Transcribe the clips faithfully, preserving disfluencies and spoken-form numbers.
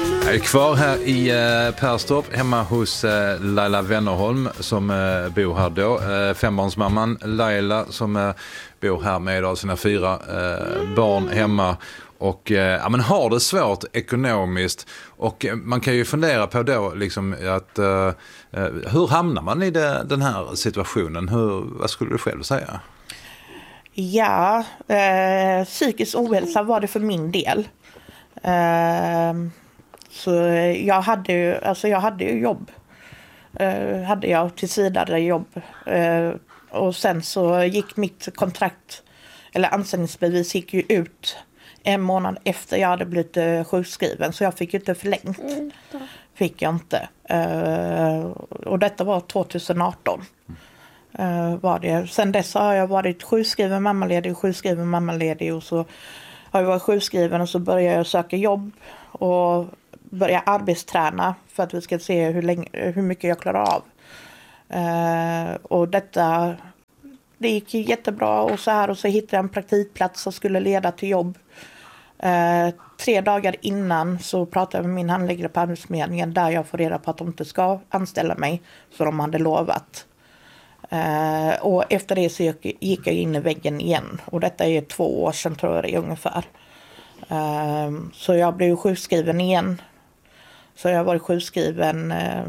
Jag är kvar här i eh, Perstorp hemma hos eh, Laila Wennerholm som eh, bor här då. Eh, fembarnsmamman Laila som eh, bor här med av sina fyra eh, barn hemma. Och eh, ja, men har det svårt ekonomiskt. Och eh, man kan ju fundera på då liksom att eh, hur hamnar man i det, den här situationen? Hur, vad skulle du själv säga? Ja, eh, psykisk ohälsa var det för min del. Eh, så jag hade ju, alltså jag hade ju jobb. Eh, hade jag tills vidare jobb. Eh, och sen så gick mitt kontrakt, eller anställningsbevis gick ju ut en månad efter jag hade blivit uh, sjukskriven. Så jag fick ju inte förlängt. Mm. Fick jag inte. Uh, och detta var tjugoarton. Uh, var det. Sen dess har jag varit sjukskriven mammaledig, sjukskriven mammaledig. Och så har jag varit sjukskriven och så började jag söka jobb. Och börja arbetsträna för att vi ska se hur, länge, hur mycket jag klarar av. Uh, och detta... Det gick jättebra och så här och så hittade jag en praktikplats som skulle leda till jobb. Eh, tre dagar innan så pratade jag med min handläggare på Arbetsförmedlingen där jag får reda på att de inte ska anställa mig så de hade lovat. Eh, och efter det så gick jag in i väggen igen och detta är två år sedan tror jag det är ungefär. Eh, så jag blev sjukskriven igen. Så jag har varit sjukskriven eh,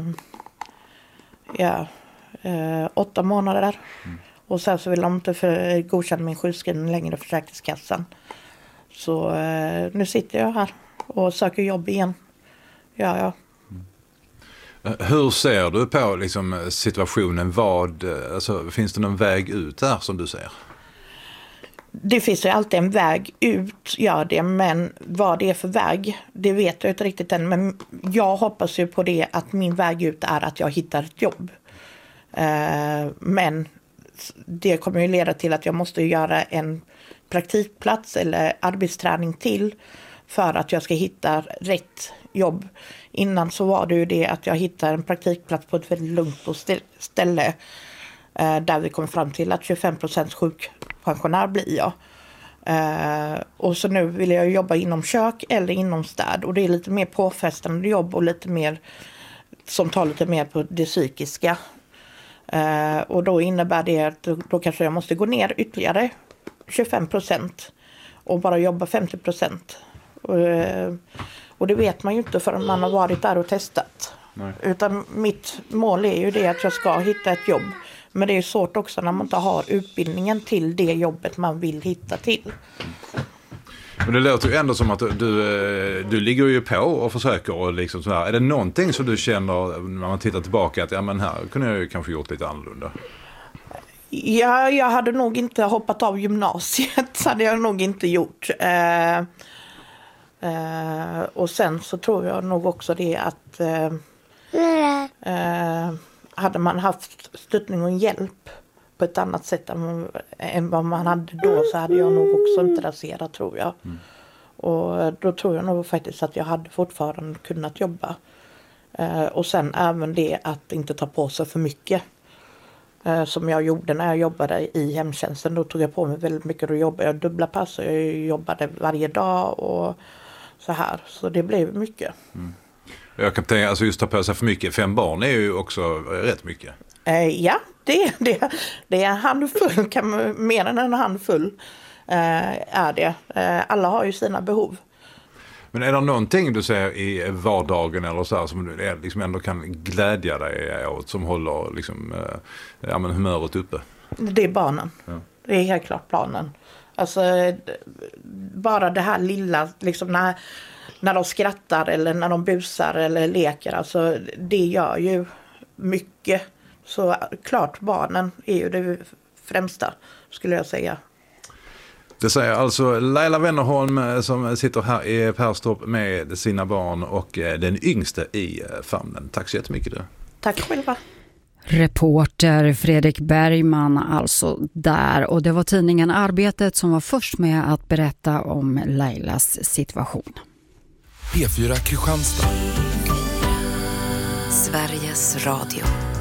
ja, eh, åtta månader. Mm. Och sen så vill de inte för, godkänna min sjukskrivning längre, Försäkringskassan. Så eh, nu sitter jag här och söker jobb igen. Ja, ja. Mm. Hur ser du på liksom, situationen? Vad, alltså, finns det någon väg ut där som du ser? Det finns ju alltid en väg ut, gör det. Men vad det är för väg, det vet jag inte riktigt än. Men jag hoppas ju på det att min väg ut är att jag hittar ett jobb. Eh, men... Det kommer ju leda till att jag måste göra en praktikplats eller arbetsträning till för att jag ska hitta rätt jobb. Innan så var det ju det att jag hittade en praktikplats på ett väldigt lugnt ställe eh, där vi kom fram till att tjugofem procent sjukpensionär blir jag. Eh, och så nu vill jag jobba inom kök eller inom städ och det är lite mer påfrestande jobb och lite mer som tar lite mer på det psykiska. Uh, och då innebär det att då, då kanske jag måste gå ner ytterligare tjugofem procent och bara jobba femtio procent. Uh, och det vet man ju inte förrän man har varit där och testat. Nej. Utan mitt mål är ju det att jag ska hitta ett jobb. Men det är svårt också när man inte har utbildningen till det jobbet man vill hitta till. Men det låter ju ändå som att du, du ligger ju på och försöker och liksom sådär. Är det någonting som du känner när man tittar tillbaka att ja, men här kunde jag ju kanske gjort lite annorlunda? Ja, jag hade nog inte hoppat av gymnasiet. Så hade jag nog inte gjort. Eh, eh, och sen så tror jag nog också det att eh, eh, hade man haft stöttning och hjälp på ett annat sätt än, än vad man hade då så hade jag nog också inte raserat tror jag. Mm. Och då tror jag nog faktiskt att jag hade fortfarande kunnat jobba. Eh, och sen även det att inte ta på sig för mycket. Eh, som jag gjorde när jag jobbade i hemtjänsten. Då tog jag på mig väldigt mycket och jobbade. Jag dubbla pass och jag jobbade varje dag och så här. Så det blev mycket. Mm. Jag kan tänka, alltså just ta på sig för mycket. Fem barn är ju också rätt mycket. Eh, ja, det, det, det är en handfull, kan man, mer än en handfull eh, är det. Eh, alla har ju sina behov. Men är det någonting du ser i vardagen eller så här, som du liksom ändå kan glädja dig åt som håller liksom, eh, ja, men humöret uppe? Det är barnen. Ja. Det är helt klart barnen. Alltså bara det här lilla, liksom när, när de skrattar eller när de busar eller leker, alltså det gör ju mycket. Så klart barnen är ju det främsta skulle jag säga. Det säger alltså Laila Wennerholm som sitter här i Perstorp med sina barn och den yngste i famnen. Tack så jättemycket. Du. Tack själva. Reporter Fredrik Bergman alltså där, och det var tidningen Arbetet som var först med att berätta om Lailas situation. P fyra Kristianstad. Sveriges Radio.